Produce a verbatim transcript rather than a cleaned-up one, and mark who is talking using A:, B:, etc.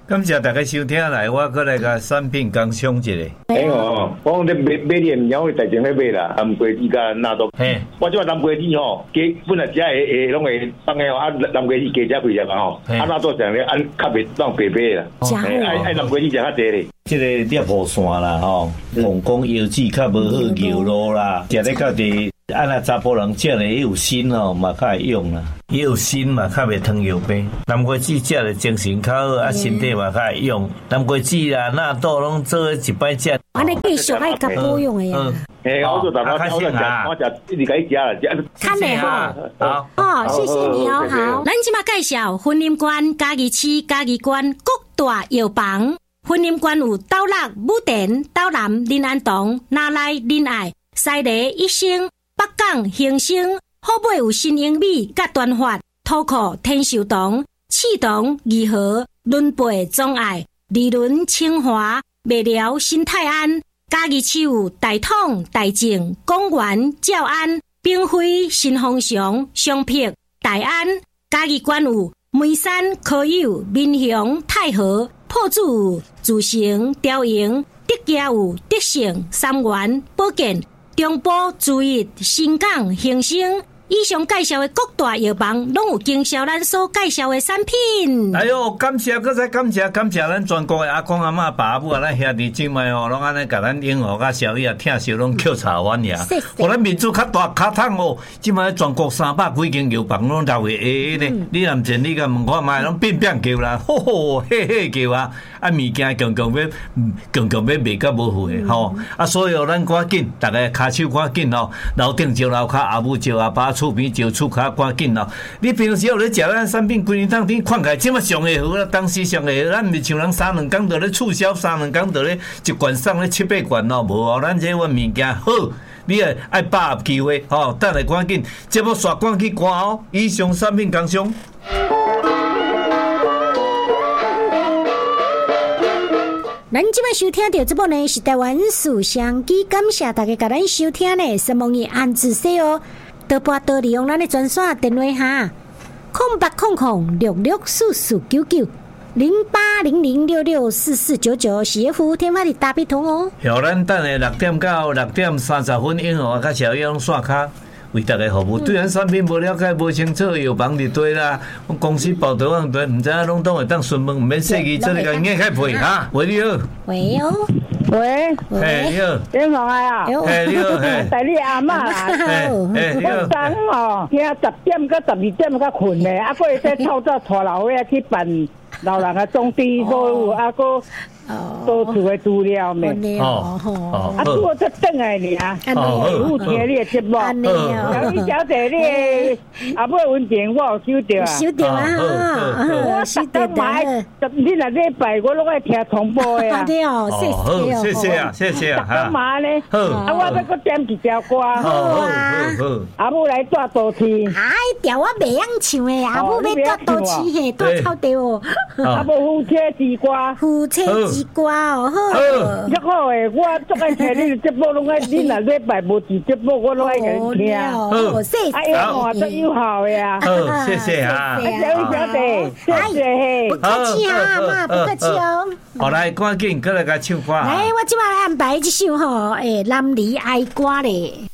A: 感谢大家收听来，我过来甲产品工商一下。
B: 哎哦，我讲你买买你唔鸟去大前去买啦，南瓜子甲纳豆。嘿，我即话南瓜子吼，加本来只下下拢会放个啊，南瓜子加只几只嘛吼，啊纳豆上咧按较袂当白白啦。哎哎，南瓜子食较济咧。
A: 即个猎户线啦吼，膀胱腰子较无好牛肉啦，食咧较济。啊，那查甫人食咧有锌哦，嘛较会用啦，也有锌嘛，较袂糖尿病。南瓜子食咧精神较好，啊，身体嘛较会用。南瓜子啦、纳豆拢做一摆食。
C: 安尼继续爱甲保养的呀。
B: 嘿，我做大家我食，我食一直甲伊食啦，食。
C: 看嘞哈，好，哦，谢谢你哦，好。咱即马介绍婚姻馆嘉义市嘉义县各大药房，婚姻馆有斗六、武田、斗南、林安堂、哪来、林爱、西丽、益生。北港、恒生，好买有新英米、甲端发、土库、天寿堂、启堂、义和、伦培、忠爱、利伦、清华、麦寮、新泰安，嘉义市有大统、大正、公园、照安、并辉、新丰祥、双碧、大安，嘉义县有梅山、科友、民雄、太和、破主、自成、雕营、德家有德盛、三元、保健。中部、注意、新港、恒生，以上介绍的各大药房，拢有经销咱所介绍的产品。
A: 哎呦，感谢，搁再感谢，感谢咱全国的阿公阿嬷、爸母啊，咱兄弟姐妹哦，拢安尼甲咱永和甲小丽啊，听收拢口茶完呀。我咱民族较大较烫哦，即摆全国三百几间药房拢留会下呢。你若前你甲问看卖，拢变变叫啦，吼吼嘿嘿叫啊！啊，物件强强要，强强要卖甲无货吼。啊，所以咱赶紧，大家骹手赶紧哦，楼顶招楼骹，阿母招阿爸，厝边招厝骹，赶紧哦。你平时有咧食咱产品，规年当天看起来即么上会好啦，当时上会好，咱毋是像人三两工就咧促销，三两工就咧一罐送咧七八罐哦，无哦，咱这款物件好。你也爱把握机会吼，等下赶紧节目刷关去关哦。以上产品工商。
C: 咱即摆收听到这部呢是台湾思相机，感谢大家甲咱收听呢，希望伊按自说哦。多拨多利用咱的专线电话哈，空八空空六六四四九九零八零零六六四四九九，是服务天发的大笔通哦。
A: 后咱等下六点到六点三十分，永和甲小英刷卡。为大家服务，对咱产品无了解、无清楚，药房就对啦。我公司报道啊，对，唔知影拢当会当询问，唔免设计做你个硬开配哈。喂，你好。
C: 喂哦。
B: 喂。
A: 嘿，你好。
B: 你好啊。
A: 嘿，你好。嘿。
B: 带你阿嬷啦。嘿，你好。我昨哦，听十点到十二点才困咧，啊，过再透早带老伙去办老人的种地，所有啊个。多厝的资料咩？
C: 哦
B: 哦，啊，拄好才转来尔，服务听你的节目，小丽小姐，你阿妹文件我有收到啊，
C: 收到啊，
B: 我收到买，你若礼拜我拢爱听重播的啊，
C: 对哦，
A: 谢谢啊，谢谢啊，
B: 干嘛呢？啊，我再搁点一条歌，好
C: 啊，
B: 阿母来带倒去，
C: 哎，条我袂晓唱的，阿母要带倒去嘿，带草地哦，
B: 阿母夫妻之歌，
C: 夫妻之歌哦，好，
B: 较好诶，我足爱听你节目，拢爱你若礼拜无伫节目，我拢爱听听，
C: 好，谢谢，
B: 哎呀，我最友好诶啊，
A: 好，谢谢啊，
B: 小丽小姐，谢谢嘿，
C: 不客气啊，妈，不客气哦。
A: 好来，赶紧过来甲唱歌。
C: 来，我即摆安排一首吼，诶，男儿爱歌咧。